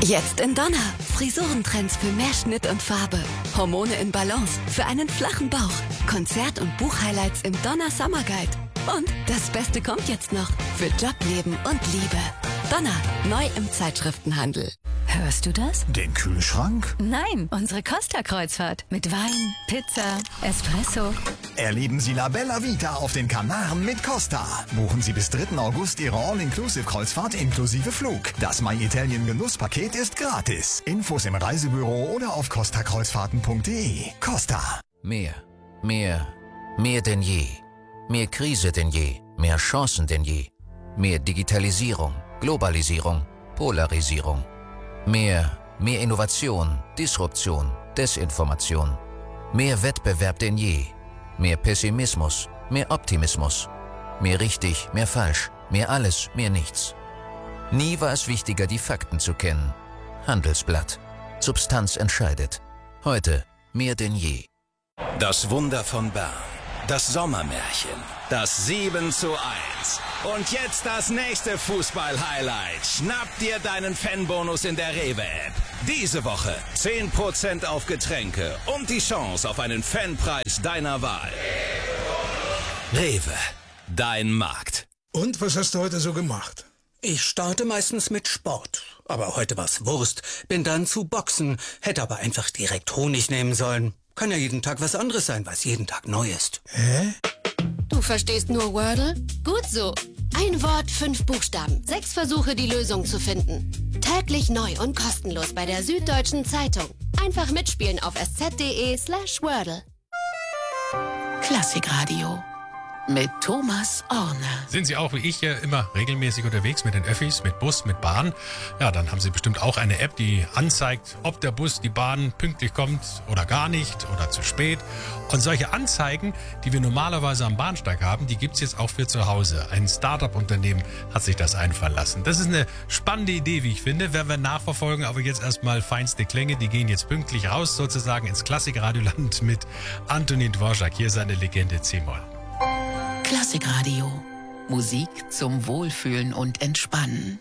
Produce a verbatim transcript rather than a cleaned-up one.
Jetzt in Donner. Frisurentrends für mehr Schnitt und Farbe. Hormone in Balance für einen flachen Bauch. Konzert- und Buchhighlights im Donner Summer Guide. Und das Beste kommt jetzt noch. Für Job, Leben und Liebe. Donner. Neu im Zeitschriftenhandel. Hörst du das? Den Kühlschrank? Nein, unsere Costa-Kreuzfahrt. Mit Wein, Pizza, Espresso. Erleben Sie La Bella Vita auf den Kanaren mit Costa. Buchen Sie bis dritten August Ihre All-Inclusive-Kreuzfahrt inklusive Flug. Das My Italien Genusspaket ist gratis. Infos im Reisebüro oder auf costa kreuzfahrten punkt de. Costa. Mehr, mehr, mehr denn je. Mehr Krise denn je. Mehr Chancen denn je. Mehr Digitalisierung, Globalisierung, Polarisierung. Mehr, mehr Innovation, Disruption, Desinformation. Mehr Wettbewerb denn je. Mehr Pessimismus, mehr Optimismus. Mehr richtig, mehr falsch, mehr alles, mehr nichts. Nie war es wichtiger, die Fakten zu kennen. Handelsblatt. Substanz entscheidet. Heute mehr denn je. Das Wunder von Bern. Das Sommermärchen. Das sieben zu eins. Und jetzt das nächste Fußball-Highlight. Schnapp dir deinen Fanbonus in der Rewe-App. Diese Woche zehn Prozent auf Getränke und die Chance auf einen Fanpreis deiner Wahl. Rewe, dein Markt. Und was hast du heute so gemacht? Ich starte meistens mit Sport. Aber heute war's Wurst. Bin dann zu Boxen. Hätte aber einfach direkt Honig nehmen sollen. Kann ja jeden Tag was anderes sein, was jeden Tag neu ist. Hä? Du verstehst nur Wordle? Gut so. Ein Wort, fünf Buchstaben. Sechs Versuche, die Lösung zu finden. Täglich neu und kostenlos bei der Süddeutschen Zeitung. Einfach mitspielen auf sz.de slash Wordle. Klassikradio mit Thomas Orner. Sind Sie auch wie ich äh, immer regelmäßig unterwegs mit den Öffis, mit Bus, mit Bahn? Ja, dann haben Sie bestimmt auch eine App, die anzeigt, ob der Bus, die Bahn pünktlich kommt oder gar nicht oder zu spät. Und solche Anzeigen, die wir normalerweise am Bahnsteig haben, die gibt's jetzt auch für zu Hause. Ein Start-up-Unternehmen hat sich das einfallen lassen. Das ist eine spannende Idee, wie ich finde, werden wir nachverfolgen. Aber jetzt erstmal feinste Klänge, die gehen jetzt pünktlich raus, sozusagen ins Klassikradioland mit Antonin Dvorak. Hier seine Legende C-Moll. Klassikradio. Musik zum Wohlfühlen und Entspannen.